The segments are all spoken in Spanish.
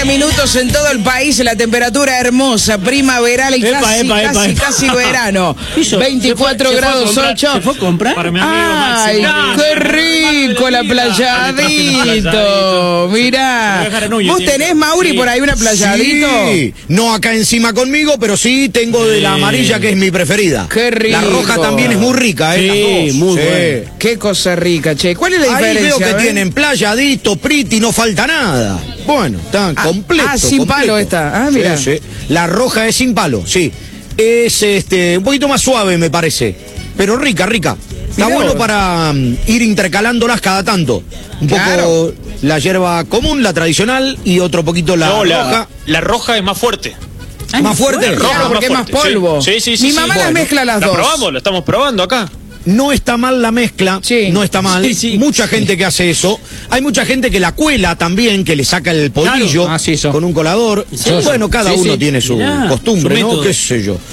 20 minutos en todo el país, la temperatura hermosa, primaveral y casi verano. 24 grados 8. ¿Se fue a comprar? Para mi amigo ¡Ay, qué rico la playadito! Mirá. ¿Vos tenés, Mauri, por ahí una playadito? Sí. No acá encima conmigo, pero sí tengo de la amarilla, que es mi preferida. ¡Qué rico! La roja también es muy rica, Sí, las dos. muy buena. Qué cosa rica, che. ¿Cuál es la Ahí diferencia? veo que tienen playadito, pretty, no falta nada. Bueno, están completos. sin palo esta. Ah, mira. Sí, sí. La roja es sin palo, sí. Es un poquito más suave, me parece. Pero rica. Está Mirá bueno vos. para ir intercalándolas cada tanto. Un poco la hierba común, la tradicional, y otro poquito la roja. La roja es más fuerte. ¿Más fuerte? Claro, Roja porque es más polvo. Sí. Mi mamá las mezcla las dos. La estamos probando acá. No está mal la mezcla, Sí. no está mal. Sí. Mucha gente que hace eso. Hay mucha gente que la cuela también, que le saca el polvillo Claro. Ah, sí, eso. con un colador. Eso. Bueno, cada Sí, uno sí. tiene su Mirá, costumbre, su ¿no? método. ¿Qué sé yo?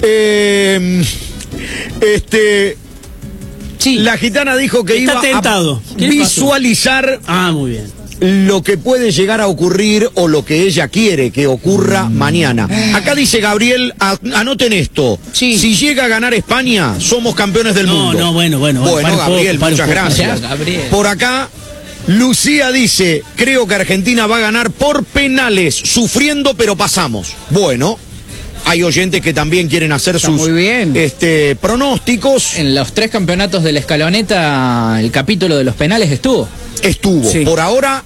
Sí. La gitana dijo que Está iba tentado. a ¿Qué le pasó? visualizar Ah, muy bien. lo que puede llegar a ocurrir o lo que ella quiere que ocurra mañana. Acá dice Gabriel, anoten esto. Sí. Si llega a ganar España, somos campeones del mundo. No, bueno. Bueno, para un Gabriel, poco, muchas para un poco. gracias. Ya, Gabriel. Por acá, Lucía dice, creo que Argentina va a ganar por penales, sufriendo pero pasamos. Bueno, hay oyentes que también quieren hacer sus muy bien. pronósticos. En los 3 campeonatos de la escaloneta, el capítulo de los penales estuvo. Estuvo. Sí. Por ahora,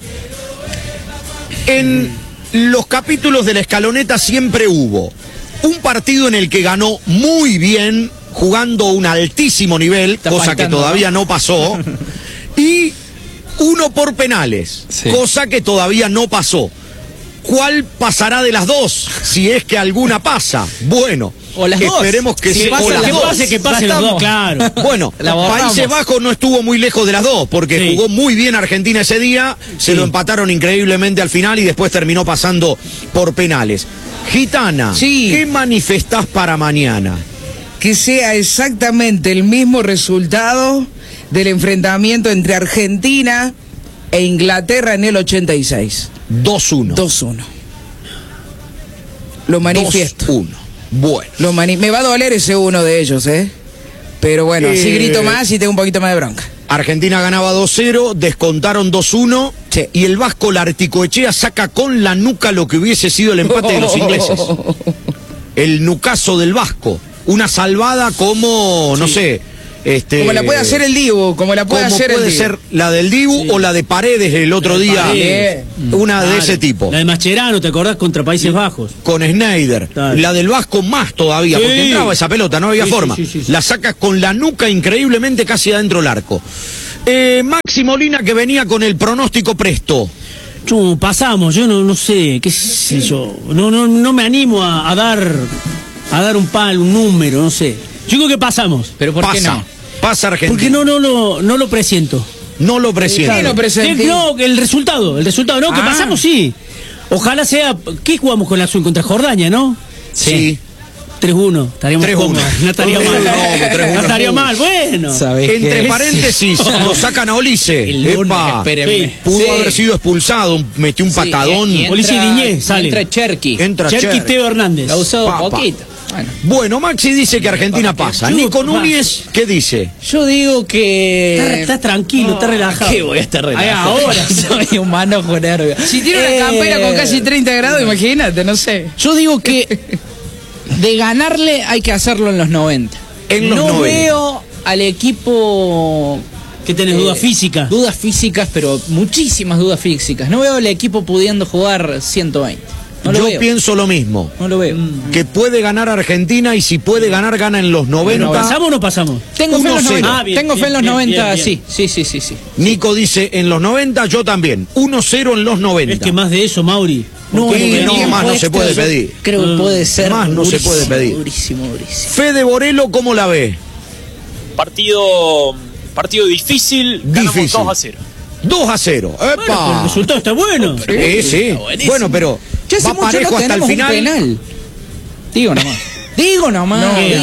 en los capítulos de la escaloneta siempre hubo un partido en el que ganó muy bien, jugando un altísimo nivel, Está cosa faltando, que todavía no pasó, y uno por penales, Sí. cosa que todavía no pasó. ¿Cuál pasará de las dos? Si es que alguna pasa. Bueno, O las dos. esperemos que Si sea. pasa o las las dos. dos. Que pase los dos, claro. Bueno, La borramos. Países Bajos no estuvo muy lejos de las dos, porque Sí. jugó muy bien Argentina ese día, se lo empataron increíblemente al final y después terminó pasando por penales. Gitana, Sí. ¿qué manifestás para mañana? Que sea exactamente el mismo resultado del enfrentamiento entre Argentina e Inglaterra en el 86. 2-1. 2-1. Lo manifiesto. 2-1. Bueno. Me va a doler ese uno de ellos, ¿eh? Pero bueno, así grito más y tengo un poquito más de bronca. Argentina ganaba 2-0, descontaron 2-1 Sí. y el Vasco Larticoechea saca con la nuca lo que hubiese sido el empate de los ingleses. El nucazo del Vasco. Una salvada como, no sé, Como la puede hacer el Dibu, como la puede como hacer el puede Dibu. ser la del Dibu Sí. o la de Paredes el otro día. Paredes. Una de Claro. ese tipo. La de Mascherano, ¿te acordás? Contra Países Bajos. Con Schneider. Claro. La del Vasco más todavía, Sí. porque entraba esa pelota, no había Sí, forma. sí. La sacas con la nuca increíblemente casi adentro del arco. Maxi Molina, que venía con el pronóstico presto. Pasamos, yo no sé, qué sé yo. No me animo a dar un palo, un número, no sé. Yo creo que pasamos. Pero ¿por qué no? Pasa Argentina. Porque no lo presiento. No lo presiento. ¿Qué lo presentí? No, el resultado, no, que Ah. pasamos sí. Ojalá sea, ¿qué jugamos con la azul? Contra Jordania, ¿no? Sí. 3-1, estaríamos 3-1. cómodos. No estaría mal. No, 3-1. No estaría mal, bueno. ¿Sabés Entre qué? paréntesis, lo sacan a Olise. El lunes, Epa, espérenme. Sí. pudo Sí. haber sido expulsado, metió un patadón. y Ulises Diñé sale. Entra Cherky. Entra Cherky Cher. Teo Hernández. La ha usado Papa. poquito. Bueno, Bueno, Maxi dice que Argentina pasa. Yo- Nico Núñez, ¿qué dice? yo digo que... Está tranquilo, está relajado. ¿Qué voy a estar relajado? Ay, ahora. Soy un manojo nervio. Si tiene una campera con casi 30 grados, imagínate, no sé. Yo digo que de ganarle hay que hacerlo en los 90. En los no 90. veo al equipo... ¿Qué tenés, duda física? Dudas físicas, pero muchísimas dudas físicas. No veo al equipo pudiendo jugar 120. No lo Yo veo. pienso lo mismo. No lo veo. Que puede ganar Argentina y si puede ganar, gana en los 90. ¿Pasamos o no pasamos? Tengo fe en los 1-0. 90. Ah, bien, Tengo fe en los bien, 90, bien. sí. Nico dice en los 90, yo también. 1-0 en los 90. Es que más de eso, Mauri. No, Sí, en el no, tiempo más no se puede extra, pedir. yo Creo que puede ser. Más no se puede pedir. Durísimo. Fede Borelo, ¿cómo la ve? Partido difícil. Ganamos Difícil. 2-0. 2-0. ¡Epa! Bueno, el resultado está bueno. Sí. buenísimo. Bueno, pero Ya hace va mucho parejo no hasta el tenemos un final. penal. Digo nomás. Digo nomás.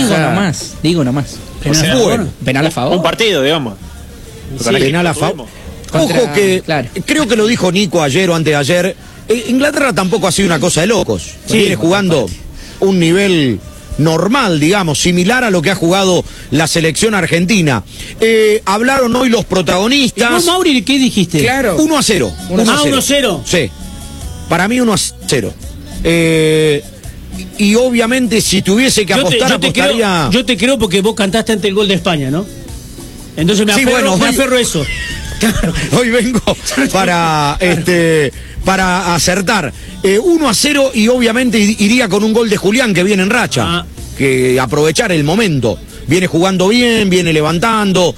O sea, Bueno. Penal a favor. Un partido, digamos. Penal a favor. Contra- Ojo que claro. creo que lo dijo Nico ayer o antes de ayer, Inglaterra tampoco ha sido una cosa de locos. Sí, Viene jugando un nivel normal, digamos, similar a lo que ha jugado la selección argentina. Hablaron hoy los protagonistas. ¿Y vos, Mauri, qué dijiste? Claro. 1-0. 1-0. Sí. Para mí 1-0. Y obviamente si tuviese que apostar, apostaría... Yo te creo porque vos cantaste ante el gol de España, ¿no? Entonces me aferro a eso. Claro, hoy vengo para acertar. 1-0 y obviamente iría con un gol de Julián que viene en racha. Que aprovechar el momento. Viene jugando bien, viene levantando,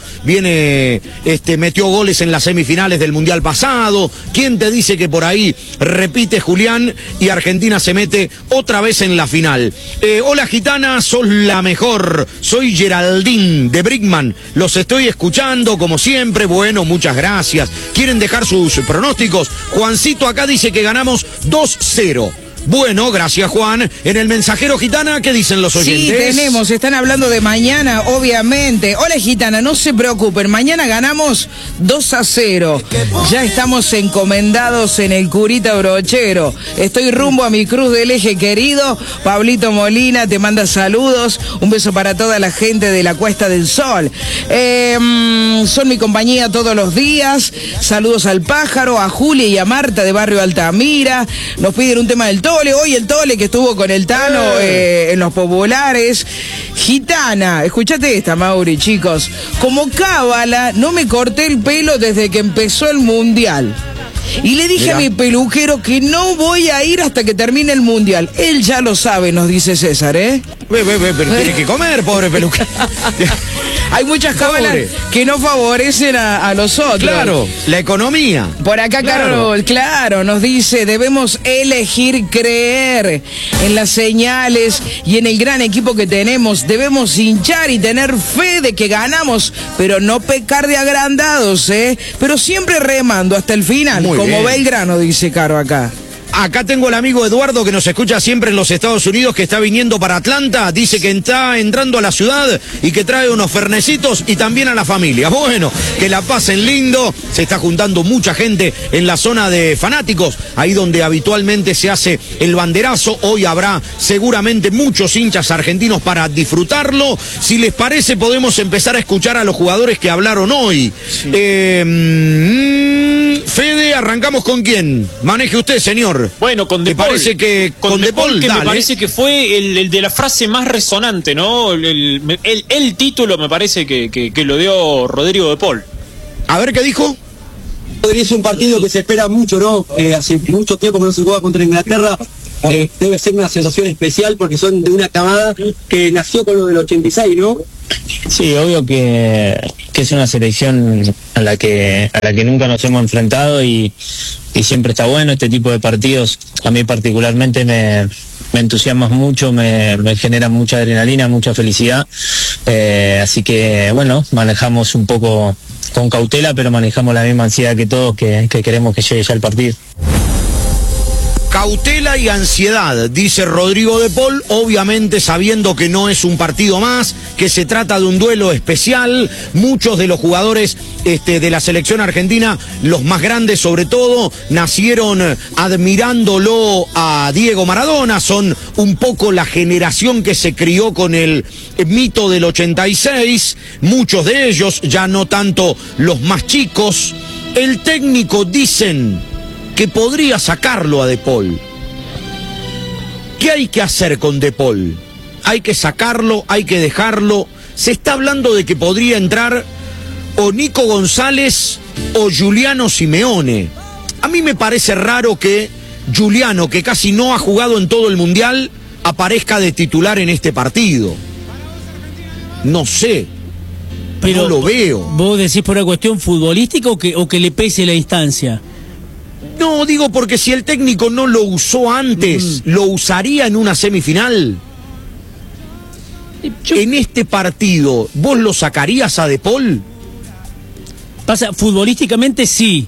metió goles en las semifinales del Mundial pasado. ¿Quién te dice que por ahí repite Julián y Argentina se mete otra vez en la final? Hola gitana, sos la mejor. Soy Geraldine de Brickman. Los estoy escuchando como siempre. Bueno, muchas gracias. ¿Quieren dejar sus pronósticos? Juancito acá dice que ganamos 2-0. Bueno, gracias Juan. En el mensajero gitana, ¿qué dicen los oyentes? Sí, están hablando de mañana, obviamente. Hola gitana, no se preocupen, mañana ganamos 2-0. Ya estamos encomendados en el Curita Brochero. Estoy rumbo a mi cruz del eje querido. Pablito Molina te manda saludos. Un beso para toda la gente de la Cuesta del Sol. Son mi compañía todos los días. Saludos al pájaro, a Julia y a Marta de Barrio Altamira. Nos piden un tema del hoy el Tole que estuvo con el Tano en los populares. Gitana, escuchate esta, Mauri, chicos. Como cábala, no me corté el pelo desde que empezó el Mundial. Y le dije a mi peluquero que no voy a ir hasta que termine el Mundial. Él ya lo sabe, nos dice César, Pero tiene que comer, pobre peluquero. Hay muchas cábalas que no favorecen a los otros. Claro, la economía. Por acá, Carol, claro, nos dice, debemos elegir creer en las señales y en el gran equipo que tenemos. Debemos hinchar y tener fe de que ganamos, pero no pecar de agrandados, pero siempre remando hasta el final, muy como bien. Belgrano, dice Caro acá. Acá tengo el amigo Eduardo que nos escucha siempre en los Estados Unidos, que está viniendo para Atlanta. Dice que está entrando a la ciudad y que trae unos fernecitos y también a la familia. Bueno, que la pasen lindo. Se está juntando mucha gente en la zona de fanáticos, ahí donde habitualmente se hace el banderazo. Hoy habrá seguramente muchos hinchas argentinos para disfrutarlo. Si les parece, podemos empezar a escuchar a los jugadores que hablaron hoy. Sí. Fede, ¿arrancamos con quién? Maneje usted, señor. Bueno, con De Paul. Parece que con De Paul, que dale. me parece que fue el de la frase más resonante, ¿no? El título me parece que lo dio Rodrigo De Paul. A ver qué dijo. Es un partido que se espera mucho, ¿no? Hace mucho tiempo que no se juega contra Inglaterra. Debe ser una sensación especial porque son de una camada que nació con lo del 86, ¿no? Sí, obvio que es una selección a la que nunca nos hemos enfrentado y siempre está bueno este tipo de partidos. A mí particularmente me entusiasma mucho, me genera mucha adrenalina, mucha felicidad. Así que bueno, manejamos un poco con cautela, pero manejamos la misma ansiedad que todos, que queremos que llegue ya el partido. Cautela y ansiedad, dice Rodrigo De Paul, obviamente sabiendo que no es un partido más, que se trata de un duelo especial. Muchos de los jugadores de la selección argentina, los más grandes sobre todo, nacieron admirándolo a Diego Maradona, son un poco la generación que se crió con el mito del 86, muchos de ellos, ya no tanto los más chicos. El técnico, dicen, que podría sacarlo a De Paul. ¿Qué hay que hacer con De Paul? Hay que sacarlo, hay que dejarlo. Se está hablando de que podría entrar o Nico González o Giuliano Simeone. A mí me parece raro que Giuliano, que casi no ha jugado en todo el Mundial, aparezca de titular en este partido. No sé, pero no lo veo. ¿Vos decís por una cuestión futbolística o que le pese la instancia? No, digo porque si el técnico no lo usó antes, ¿lo usaría en una semifinal? En este partido, ¿vos lo sacarías a De Paul? Pasa, futbolísticamente sí.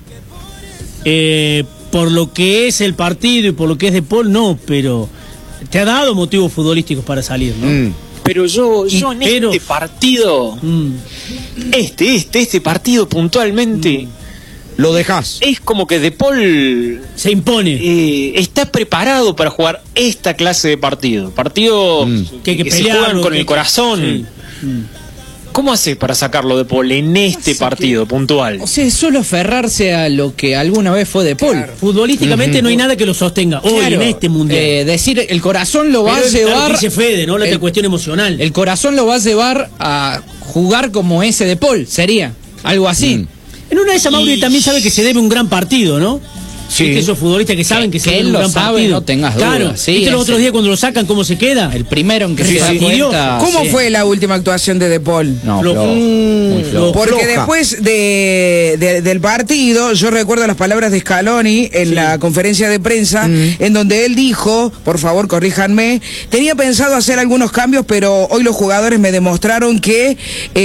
Por lo que es el partido y por lo que es De Paul, no, pero te ha dado motivos futbolísticos para salir, ¿no? Pero yo en este partido, este partido puntualmente, lo dejás. Es como que De Paul se impone. Está preparado para jugar esta clase de partido. Partidos que se juegan con el corazón. Sí. ¿Cómo hace para sacarlo De Paul en este partido puntual? O sea, es solo aferrarse a lo que alguna vez fue De Paul. Claro. Futbolísticamente no hay nada que lo sostenga hoy Claro, en este mundial. decir, el corazón lo va Pero a es algo llevar. que dice Fede, ¿no? La cuestión emocional. El corazón lo va a llevar a jugar como ese De Paul, sería. Algo así. En una de esas, Mauri también sabe que se debe un gran partido, ¿no? Sí. ¿Viste esos futbolistas que saben que se que debe él un lo gran sabe, partido? no tengas duda. Claro. Sí, ¿Viste los ese- otros días cuando lo sacan cómo se queda? El primero en que Sí, se da sí. cuenta. ¿Cómo sí. fue la última actuación de De Paul? No, Flojo. flojo, muy flojo. Porque floja. después del partido, yo recuerdo las palabras de Scaloni en la conferencia de prensa, en donde él dijo, por favor corríjanme, tenía pensado hacer algunos cambios, pero hoy los jugadores me demostraron que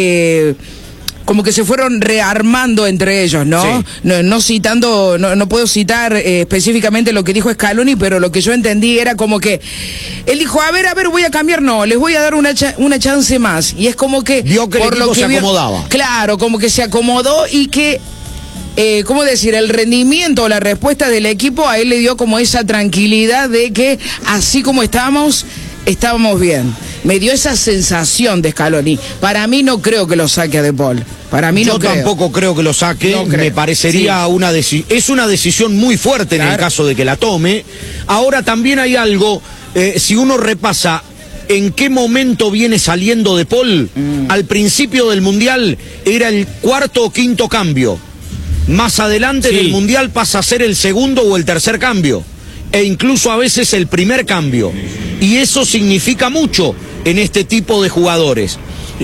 como que se fueron rearmando entre ellos, ¿no? Sí. No citando, no puedo citar específicamente lo que dijo Scaloni, pero lo que yo entendí era como que él dijo, a ver, voy a cambiar, no, les voy a dar una chance más. Y es como que... Vio que el equipo se acomodaba. Claro, como que se acomodó y que... ¿cómo decir? El rendimiento o la respuesta del equipo a él le dio como esa tranquilidad de que así como estábamos bien. Me dio esa sensación de Scaloni. Para mí no creo que lo saque a De Paul. Para mí no Yo creo. tampoco creo que lo saque. No creo. Me parecería es una decisión muy fuerte en el caso de que la tome. Ahora también hay algo, si uno repasa en qué momento viene saliendo De Paul, al principio del Mundial era el cuarto o quinto cambio. Más adelante en el Mundial pasa a ser el segundo o el tercer cambio. E incluso a veces el primer cambio. Y eso significa mucho en este tipo de jugadores.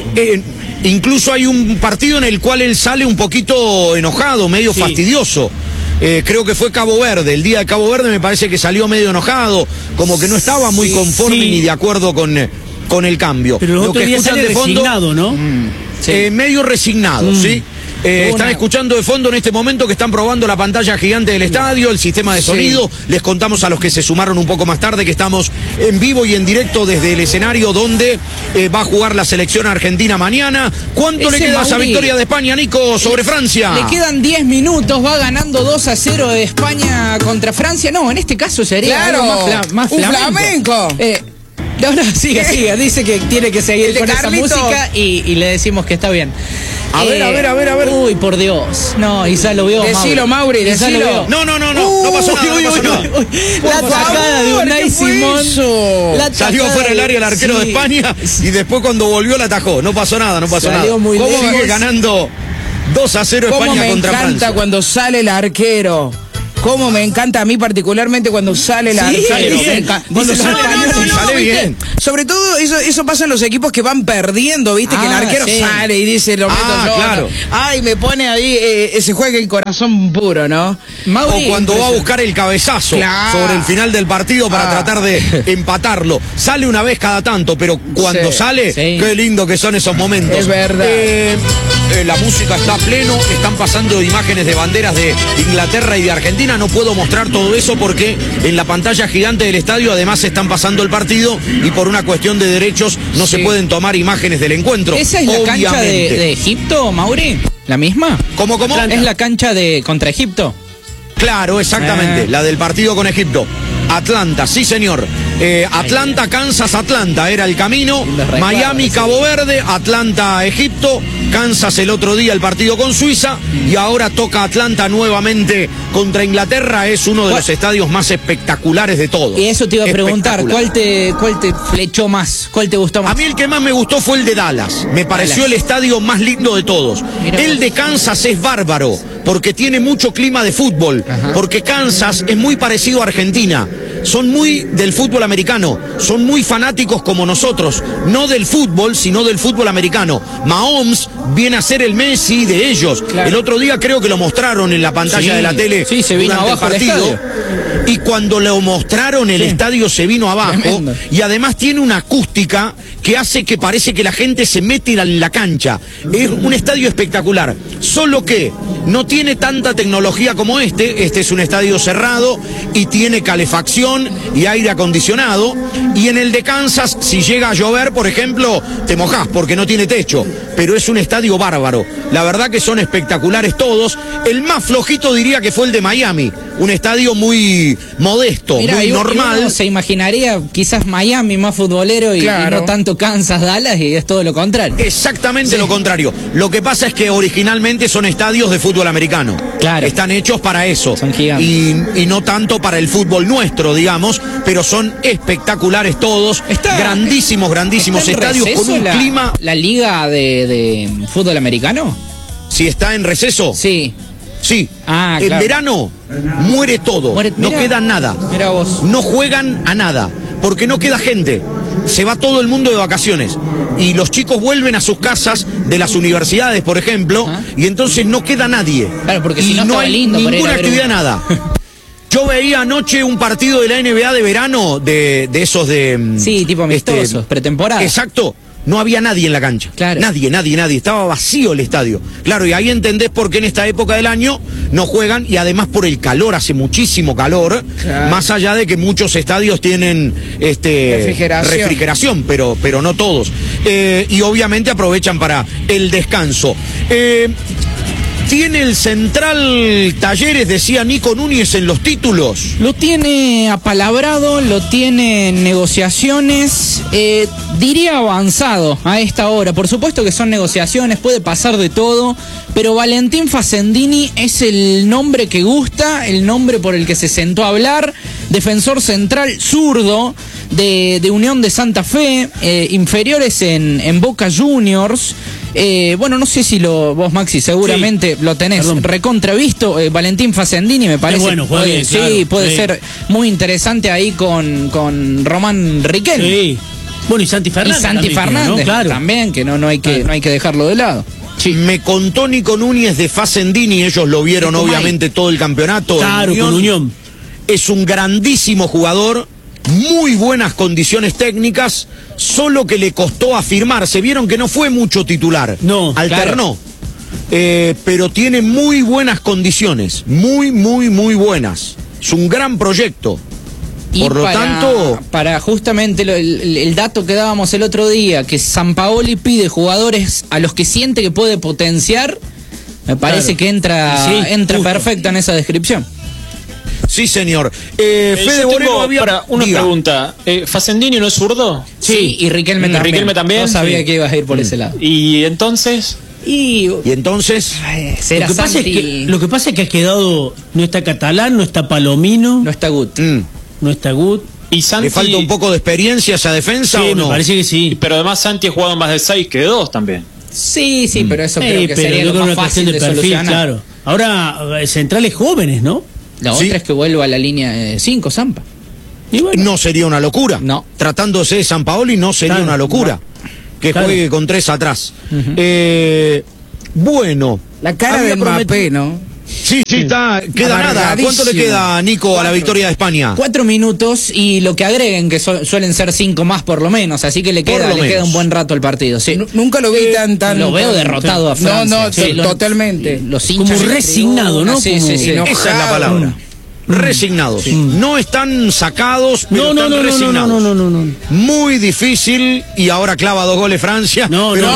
Incluso hay un partido en el cual él sale un poquito enojado, medio fastidioso. Creo que fue Cabo Verde, el día de Cabo Verde me parece que salió medio enojado, como que no estaba muy conforme ni de acuerdo con el cambio. Pero los Lo otros que días escuchan sale de fondo, resignado, ¿no? medio resignado, ¿sí? Están escuchando de fondo en este momento que están probando la pantalla gigante del estadio, el sistema de sonido. Les contamos a los que se sumaron un poco más tarde que estamos en vivo y en directo desde el escenario donde va a jugar la selección argentina mañana. ¿Cuánto le queda a esa victoria de España, Nico, sobre Francia? Le quedan 10 minutos, va ganando 2-0 de España contra Francia. No, en este caso sería Claro, algo más un flamenco. No, siga, dice que tiene que seguir El de con esa Carlitos. música y le decimos que está bien. A ver. Uy, por Dios. No, Isa lo veo. Decilo, Mauri, Isa lo decilo. veo. No pasó nada, no pasó nada. La tajada de Unai ¿qué fue Simón. eso? La Salió tajada fuera del área el arquero de sí. España y después cuando volvió la atajó. No pasó nada. Salió muy ¿Cómo lejos. sigue ganando 2-0 ¿Cómo España me contra encanta Francia? cuando sale el arquero? ¿Cómo me encanta a mí particularmente cuando sale el arquero? sale bien. Me encanta. Cuando Dicen los sale españoles, bien, sale ¿viste? bien. Sobre todo eso pasa en los equipos que van perdiendo, ¿viste? Que el arquero sí. sale y dice, lo meto yo. claro. Ay, me pone ahí, se juega el corazón puro, ¿no? Mauri, O cuando va a buscar el cabezazo Claro. sobre el final del partido para tratar de empatarlo. Sale una vez cada tanto, pero cuando Sí, sale, sí. qué lindo que son esos momentos. Es verdad. La música está a pleno, están pasando imágenes de banderas de Inglaterra y de Argentina. No puedo mostrar todo eso porque en la pantalla gigante del estadio además están pasando el partido y por una cuestión de derechos no se pueden tomar imágenes del encuentro. ¿Esa es la cancha obviamente. de Egipto, Mauri? ¿La misma? ¿Cómo? ¿Es la cancha de contra Egipto? Claro, exactamente, la del partido con Egipto. Atlanta, sí señor. Atlanta, Kansas, Atlanta era el camino. recuerdos, Miami, sí. Cabo Verde, Atlanta, Egipto. Kansas el otro día el partido con Suiza. Y ahora toca Atlanta nuevamente contra Inglaterra. Es uno de los estadios más espectaculares de todos. Y eso te iba a preguntar, Espectacular. ¿cuál te flechó más? ¿Cuál te gustó más? A mí el que más me gustó fue el de Dallas. Me pareció el estadio más lindo de todos. Mira El vos. de Kansas es bárbaro, porque tiene mucho clima de fútbol. Porque Kansas es muy parecido a Argentina. Son muy del fútbol americano. Son muy fanáticos como nosotros. No del fútbol, sino del fútbol americano. Mahomes viene a ser el Messi de ellos. Claro. El otro día creo que lo mostraron en la pantalla Sí, de la tele sí, se vino durante abajo el el partido. Y cuando lo mostraron, el estadio se vino abajo. Tremendo. Y además tiene una acústica que hace que parece que la gente se mete en la cancha. Es un estadio espectacular, solo que no tiene tanta tecnología como este es un estadio cerrado y tiene calefacción y aire acondicionado, y en el de Kansas, si llega a llover, por ejemplo, te mojás porque no tiene techo, pero es un estadio bárbaro. La verdad que son espectaculares todos. El más flojito diría que fue el de Miami, un estadio muy modesto, Mirá, muy normal. Uno se imaginaría quizás Miami más futbolero y no tanto Kansas, Dallas, y es todo lo contrario. Exactamente lo contrario. Lo que pasa es que originalmente son estadios de fútbol americano. Claro. Están hechos para eso. Son gigantes. Y no tanto para el fútbol nuestro, digamos, pero son espectaculares todos. Grandísimos estadios con un clima. ¿La liga de fútbol americano? Si está en receso. Sí. Sí. Ah, en claro. verano muere todo. No queda nada. Mirá vos. No juegan a nada, porque no queda gente. Se va todo el mundo de vacaciones. Y los chicos vuelven a sus casas de las universidades, por ejemplo, y entonces no queda nadie. Claro, porque y si no hay lindo para ir ninguna a ver actividad, nada. Yo veía anoche un partido de la NBA de verano, de esos de... Sí, tipo amistosos, pretemporada. Exacto. No había nadie en la cancha. Claro. Nadie. Estaba vacío el estadio. Claro, y ahí entendés por qué en esta época del año no juegan, y además por el calor, hace muchísimo calor, más allá de que muchos estadios tienen refrigeración, pero no todos. Y obviamente aprovechan para el descanso. ¿Tiene el Central Talleres, decía Nico Núñez, en los títulos? Lo tiene apalabrado, lo tiene en negociaciones, diría avanzado a esta hora. Por supuesto que son negociaciones, puede pasar de todo, pero Valentín Facendini es el nombre que gusta, el nombre por el que se sentó a hablar. Defensor central zurdo de Unión de Santa Fe, inferiores en Boca Juniors. Bueno, no sé si vos, Maxi, seguramente lo tenés recontravisto. Valentín Facendini, me parece. Bueno, puede ser muy interesante ahí con Román Riquelme. Sí. Bueno, y Santi Fernández. Y Santi Fernández, ¿no? Claro. También, que no hay que dejarlo de lado. Sí. Me contó Nico Núñez de Facendini, ellos lo vieron obviamente todo el campeonato. Claro, con Unión. Es un grandísimo jugador, muy buenas condiciones técnicas, solo que le costó afirmarse. Vieron que no fue mucho titular, alternó, pero tiene muy buenas condiciones, muy buenas. Es un gran proyecto. Y por lo tanto, para justamente el dato que dábamos el otro día, que Sampaoli pide jugadores a los que siente que puede potenciar, me parece que entra perfecto en esa descripción. Sí, señor. Fede Boreno había... una pregunta. ¿Facendini no es zurdo? Sí, y Riquelme también. Riquelme también. No sabía que ibas a ir por ese lado. ¿Y entonces? Y entonces... Lo que pasa es que ha quedado... No está Catalán, no está Palomino. No está Gut. No está Gut. ¿Y Santi... ¿Le falta un poco de experiencia a esa defensa o no? Me parece que sí. Pero además Santi ha jugado más de 6 que de 2 también. Sí, pero eso creo que sería lo más fácil de solucionar. Claro. Ahora, centrales jóvenes, ¿no? La otra es que vuelva a la línea 5, Zampa. Y bueno, no sería una locura. No. Tratándose de Sampaoli no sería una locura. Que juegue con 3 atrás. Bueno. La cara de Mbappé, ¿no? Sí, queda nada. ¿Cuánto le queda, Nico, a la victoria de España? 4 minutos y lo que agreguen, que suelen ser 5 más por lo menos, así que le queda un buen rato al partido. Sí. Nunca lo vi tan... Lo veo derrotado a Francia. Totalmente. Los hinchas como resignado, ¿no? Sí. Esa es la palabra. Resignados. No están sacados, pero están resignados. No. Muy difícil, y ahora clava 2 goles Francia.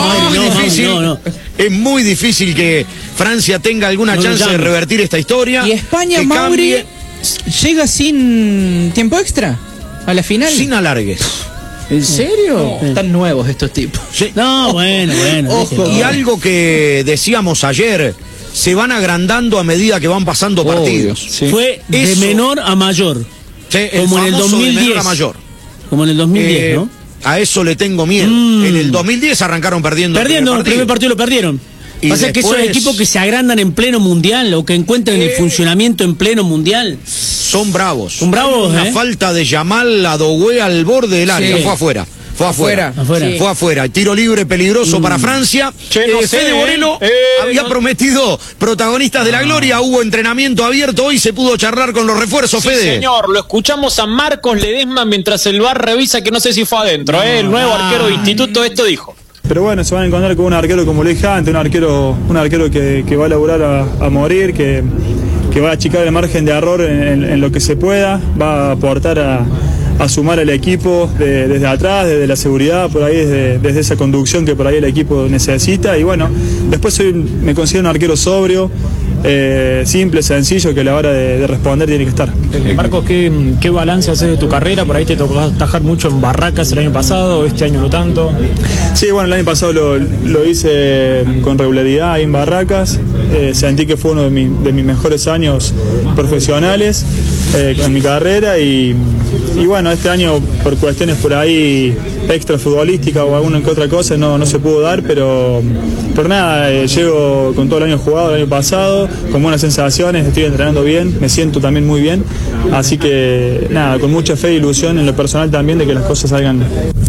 Es muy difícil que Francia tenga alguna chance de revertir esta historia. ¿Y España, Mauri, llega sin tiempo extra a la final? Sin alargues. ¿En serio? Están nuevos estos tipos. Sí. No, bueno. Ojo, y algo que decíamos ayer, se van agrandando a medida que van pasando partidos. Sí. Fue de menor a mayor. Sí, como en el 2010. De menor a mayor. Como en el 2010, ¿no? A eso le tengo miedo. En el 2010 arrancaron perdiendo. El primer partido lo perdieron. Pasa que esos equipos que se agrandan en pleno mundial o que encuentran el funcionamiento en pleno mundial. Son bravos. Son bravos, Una falta de Yamal Adoué al borde del área, fue afuera. Fue afuera. Sí. Fue afuera. Tiro libre peligroso para Francia. Che, no sé, Fede Borelo había prometido protagonistas de la gloria. Hubo entrenamiento abierto. Hoy se pudo charlar con los refuerzos, Sí, Fede. señor, lo escuchamos a Marcos Ledesma mientras el VAR revisa, que no sé si fue adentro, el nuevo arquero de Instituto, esto dijo. Pero bueno, se van a encontrar con un arquero, como le dije antes, un arquero que va a laburar a morir, que va a achicar el margen de error en lo que se pueda, va a aportar a sumar al equipo desde atrás, desde la seguridad, por ahí desde esa conducción que por ahí el equipo necesita. Y bueno, después me considero un arquero sobrio, simple, sencillo, que a la hora de responder tiene que estar. Marcos, ¿qué balance haces de tu carrera? Por ahí te tocó atajar mucho en Barracas el año pasado, este año no tanto. Sí, bueno, el año pasado lo hice con regularidad ahí en Barracas. Sentí que fue uno de mis mejores años profesionales en mi carrera y bueno, este año por cuestiones por ahí extra futbolística o alguna que otra cosa no se pudo dar, pero nada, llego con todo el año jugado el año pasado, con buenas sensaciones, estoy entrenando bien, me siento también muy bien, así que nada, con mucha fe e ilusión en lo personal también de que las cosas salgan.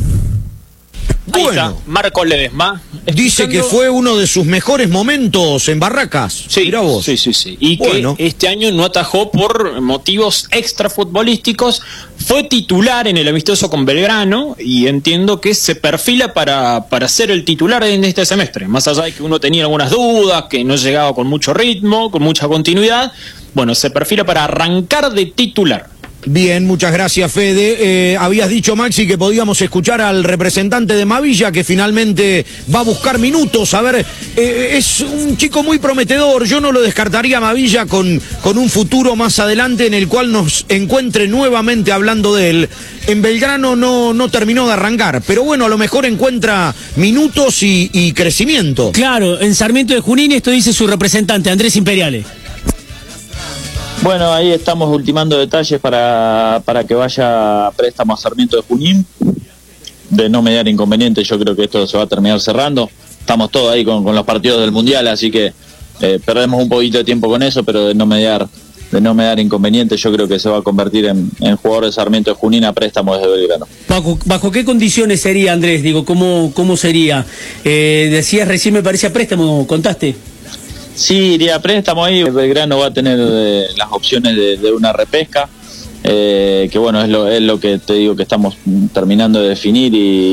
Ahí está, Marcos Ledesma. Dice que fue uno de sus mejores momentos en Barracas. Sí, Mirá vos. sí. Y bueno, que este año no atajó por motivos extrafutbolísticos. Fue titular en el amistoso con Belgrano y entiendo que se perfila para ser el titular en este semestre. Más allá de que uno tenía algunas dudas, que no llegaba con mucho ritmo, con mucha continuidad, bueno, se perfila para arrancar de titular. Bien, muchas gracias, Fede. Habías dicho, Maxi, que podíamos escuchar al representante de Mavilla, que finalmente va a buscar minutos. A ver, es un chico muy prometedor. Yo no lo descartaría a Mavilla con un futuro más adelante en el cual nos encuentre nuevamente hablando de él. En Belgrano no terminó de arrancar, pero bueno, a lo mejor encuentra minutos y crecimiento. Claro, en Sarmiento de Junín, esto dice su representante, Andrés Imperiale. Bueno, ahí estamos ultimando detalles para que vaya a préstamo a Sarmiento de Junín. De no mediar inconveniente, yo creo que esto se va a terminar cerrando. Estamos todos ahí con los partidos del Mundial, así que perdemos un poquito de tiempo con eso, pero de no mediar inconveniente, yo creo que se va a convertir en jugador de Sarmiento de Junín a préstamo desde Belgrano. ¿Bajo qué condiciones sería, Andrés? Digo, ¿cómo sería? Decías recién, me parece, a préstamo, ¿contaste? Sí, iría a préstamo ahí. Belgrano va a tener las opciones de una repesca, que bueno, es lo que te digo que estamos terminando de definir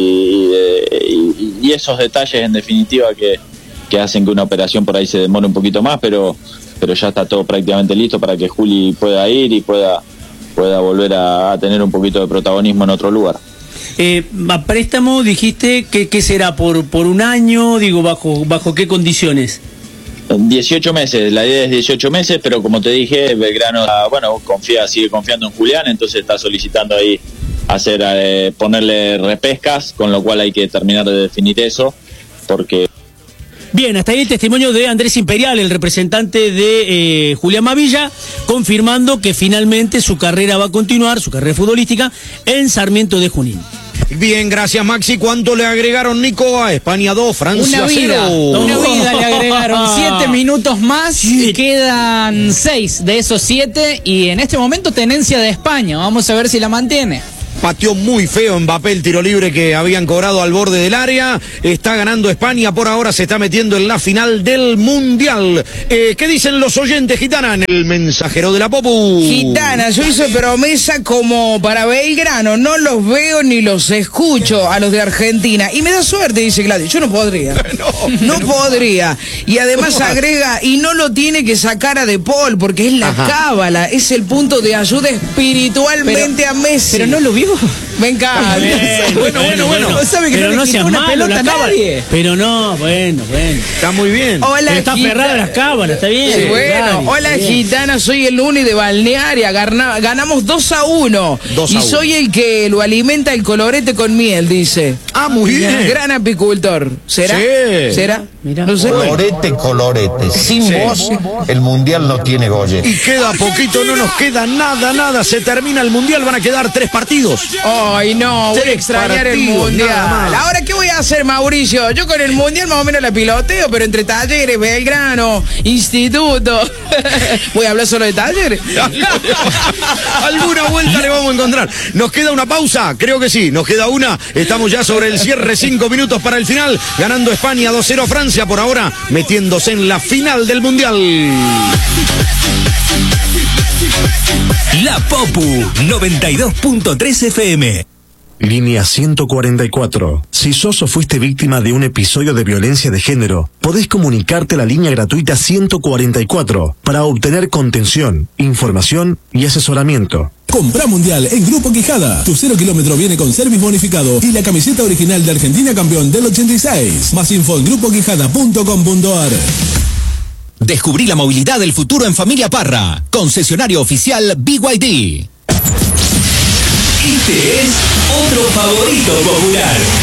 y esos detalles en definitiva que hacen que una operación por ahí se demore un poquito más, pero ya está todo prácticamente listo para que Juli pueda ir y pueda volver a tener un poquito de protagonismo en otro lugar. A préstamo dijiste que será por un año, digo, bajo qué condiciones. 18 meses, la idea es 18 meses, pero como te dije, Belgrano, bueno, sigue confiando en Julián, entonces está solicitando ahí ponerle repescas, con lo cual hay que terminar de definir eso, porque... Bien, hasta ahí el testimonio de Andrés Imperial, el representante de Julián Mavilla, confirmando que finalmente su carrera va a continuar, su carrera futbolística, en Sarmiento de Junín. Bien, gracias, Maxi. ¿Cuánto le agregaron, Nico, a España 2, Francia 0? Una vida le agregaron, 7 minutos más y quedan 6 de esos 7 y en este momento tenencia de España. Vamos a ver si la mantiene. Pateó muy feo Mbappé el tiro libre que habían cobrado al borde del área. Está ganando España, por ahora se está metiendo en la final del Mundial. ¿Qué dicen los oyentes, Gitana, en el mensajero de la Popu? Gitana, yo hice promesa como para Belgrano, no los veo ni los escucho a los de Argentina. Y me da suerte, dice Gladys, yo no podría. No podría. Y además agrega, y no lo tiene que sacar a De Paul, porque es la cábala, es el punto de ayuda espiritualmente a Messi. Pero no lo vio. Me encanta. Bueno. No sabe que pero no seas una malo, pelota a nadie. Pero no, bueno. Está muy bien. Hola, pero está aferrada a las cábalas, está bien. Sí, bueno, Dale, hola Gitana, soy el Uni de Balnearia, ganamos 2-1. Y soy el que lo alimenta el colorete con miel, dice. Ah, muy bien. Gran apicultor. ¿Será? Sí. ¿Será? Mirá. No sé. Colorete. Sin Sí. vos, el mundial no tiene goles. Y queda poquito, no nos queda nada. Se termina el mundial, van a quedar 3 partidos. Ay, no, voy a 3 extrañar el partidos, mundial. nada más. Ahora, ¿qué voy a hacer, Mauricio? Yo con el mundial más o menos la piloteo, pero entre Talleres, Belgrano, Instituto. ¿Voy a hablar solo de Talleres? Alguna vuelta le vamos a encontrar. ¿Nos queda una pausa? Creo que sí, nos queda una. Estamos ya sobre el cierre, 5 minutos para el final. Ganando España 2-0 a Francia, por ahora metiéndose en la final del mundial. La Popu 92.3 FM. Línea 144. Si sos o fuiste víctima de un episodio de violencia de género, podés comunicarte a la línea gratuita 144 para obtener contención, información y asesoramiento. Compra Mundial en Grupo Quijada. Tu 0 kilómetro viene con service bonificado y la camiseta original de Argentina campeón del 86. Más info en grupoquijada.com.ar. Descubrí la movilidad del futuro en Familia Parra. Concesionario oficial BYD. Este es otro favorito popular.